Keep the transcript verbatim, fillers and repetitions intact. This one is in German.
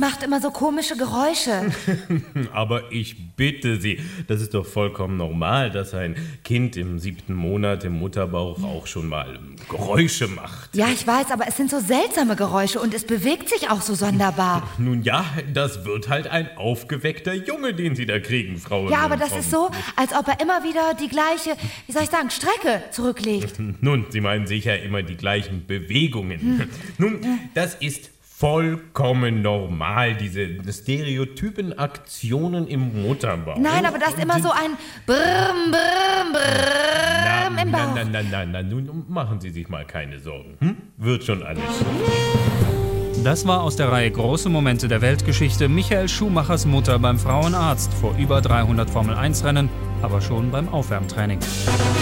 macht immer so komische Geräusche. Aber ich bitte Sie, das ist doch vollkommen normal, dass ein Kind im siebten Monat im Mutterbauch auch schon mal Geräusche macht. Ja, ich weiß, aber es sind so seltsame Geräusche und es bewegt sich auch so sonderbar. Nun ja, das wird halt ein aufgeweckter Junge, den Sie da kriegen, Frau. Ja, aber das ist so, als ob er immer wieder die gleiche, wie soll ich sagen, Strecke zurücklegt. Nun, Sie meinen sicher immer die gleichen Bewegungen. Hm. Nun, das ist vollkommen normal, diese stereotypen Aktionen im Mutterbauch. Nein, aber das ist immer so ein Brrrm, Brrrm, Brrrm im Bauch. Nein, nein, nein, nein, nun machen Sie sich mal keine Sorgen. Hm? Wird schon alles. Das war aus der Reihe Große Momente der Weltgeschichte Michael Schumachers Mutter beim Frauenarzt vor über dreihundert Formel eins Rennen, aber schon beim Aufwärmtraining.